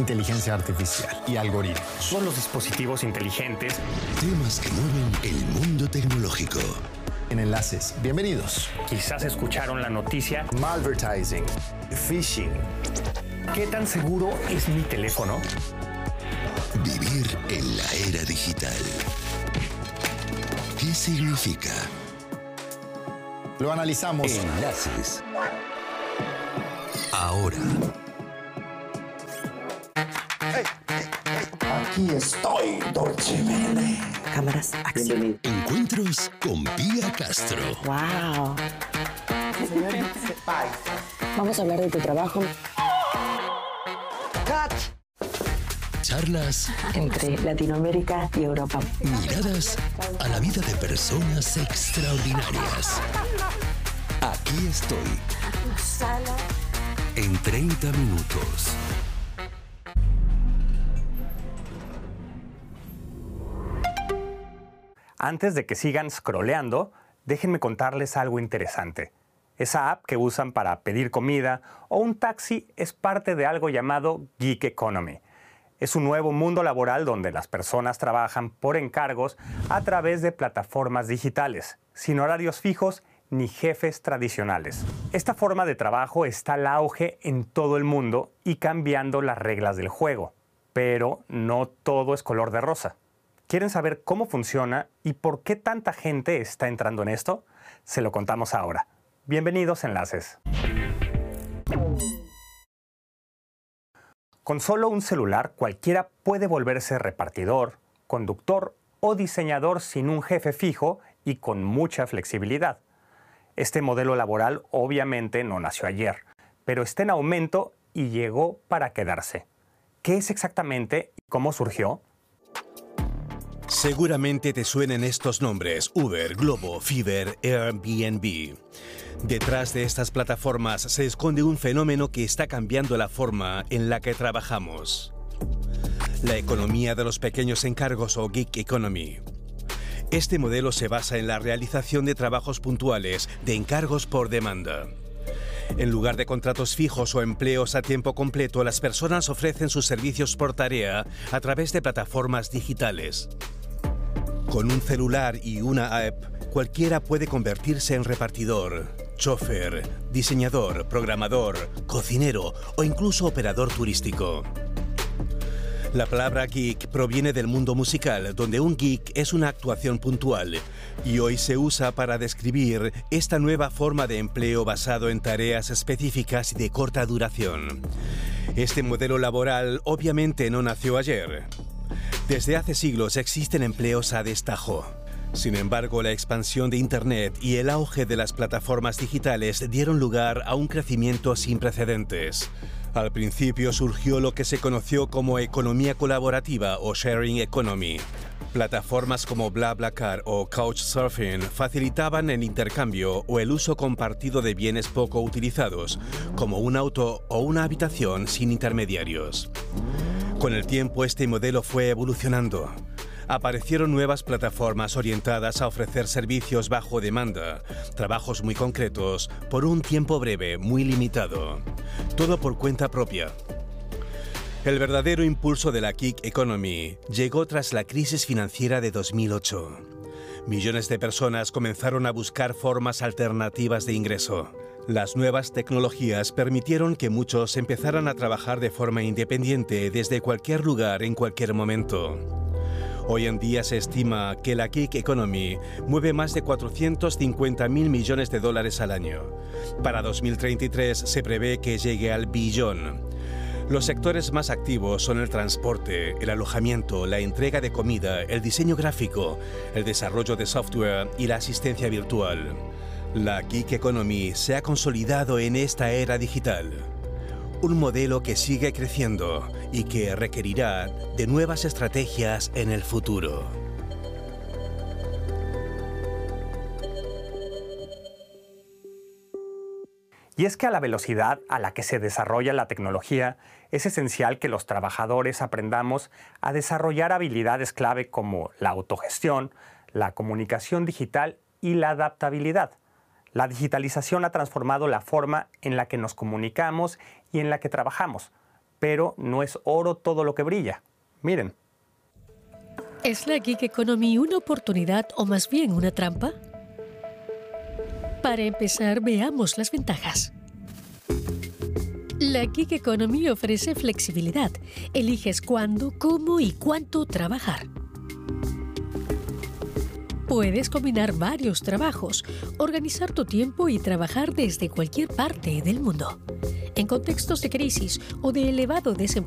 inteligencia artificial y algoritmos. Son los dispositivos inteligentes. Temas que mueven el mundo tecnológico. En Enlaces, bienvenidos. Quizás escucharon la noticia. Malvertising, phishing. ¿Qué tan seguro es mi teléfono? Vivir en la era digital. ¿Qué significa? Lo analizamos. Enlaces. Ahora. Aquí estoy, Dolce Vele. Cámaras, acción. Encuentros con Pía Castro. ¡Wow! Vamos a hablar de tu trabajo. Charlas Entre Latinoamérica y Europa. miradas a la vida de personas extraordinarias. Aquí estoy. En 30 minutos. Antes de que sigan scrolleando, déjenme contarles algo interesante. Esa app que usan para pedir comida o un taxi es parte de algo llamado Gig Economy. Es un nuevo mundo laboral donde las personas trabajan por encargos a través de plataformas digitales, sin horarios fijos ni jefes tradicionales. Esta forma de trabajo está al auge en todo el mundo y cambiando las reglas del juego. Pero no todo es color de rosa. ¿Quieren saber cómo funciona y por qué tanta gente está entrando en esto? Se lo contamos ahora. Bienvenidos a Enlaces. Con solo un celular, cualquiera puede volverse repartidor, conductor o diseñador sin un jefe fijo y con mucha flexibilidad. Este modelo laboral obviamente no nació ayer, pero está en aumento y llegó para quedarse. ¿Qué es exactamente y cómo surgió? Seguramente te suenen estos nombres: Uber, Globo, Fiverr, Airbnb. Detrás de estas plataformas se esconde un fenómeno que está cambiando la forma en la que trabajamos. La economía de los pequeños encargos o Gig Economy. Este modelo se basa en la realización de trabajos puntuales, de encargos por demanda. En lugar de contratos fijos o empleos a tiempo completo, las personas ofrecen sus servicios por tarea a través de plataformas digitales. Con un celular y una app, cualquiera puede convertirse en repartidor, chofer, diseñador, programador, cocinero o incluso operador turístico. La palabra geek proviene del mundo musical, donde un geek es una actuación puntual, y hoy se usa para describir esta nueva forma de empleo basado en tareas específicas y de corta duración. Este modelo laboral obviamente no nació ayer. Desde hace siglos existen empleos a destajo. Sin embargo, la expansión de Internet y el auge de las plataformas digitales dieron lugar a un crecimiento sin precedentes. Al principio surgió lo que se conoció como economía colaborativa o sharing economy. Plataformas como BlaBlaCar o Couchsurfing facilitaban el intercambio o el uso compartido de bienes poco utilizados, como un auto o una habitación sin intermediarios. Con el tiempo, este modelo fue evolucionando. Aparecieron nuevas plataformas orientadas a ofrecer servicios bajo demanda, trabajos muy concretos, por un tiempo breve, muy limitado. Todo por cuenta propia. El verdadero impulso de la Gig Economy llegó tras la crisis financiera de 2008. Millones de personas comenzaron a buscar formas alternativas de ingreso. Las nuevas tecnologías permitieron que muchos empezaran a trabajar de forma independiente desde cualquier lugar en cualquier momento. Hoy en día se estima que la Gig Economy mueve más de 450.000 millones de dólares al año. Para 2033 se prevé que llegue al billón. Los sectores más activos son el transporte, el alojamiento, la entrega de comida, el diseño gráfico, el desarrollo de software y la asistencia virtual. La Gig Economy se ha consolidado en esta era digital. Un modelo que sigue creciendo y que requerirá de nuevas estrategias en el futuro. Y es que a la velocidad a la que se desarrolla la tecnología, es esencial que los trabajadores aprendamos a desarrollar habilidades clave como la autogestión, la comunicación digital y la adaptabilidad. La digitalización ha transformado la forma en la que nos comunicamos y en la que trabajamos, pero no es oro todo lo que brilla. Miren. ¿Es la Gig Economy una oportunidad o más bien una trampa? Para empezar, veamos las ventajas. La Gig Economy ofrece flexibilidad. Eliges cuándo, cómo y cuánto trabajar. Puedes combinar varios trabajos, organizar tu tiempo y trabajar desde cualquier parte del mundo. En contextos de crisis o de elevado desempleo,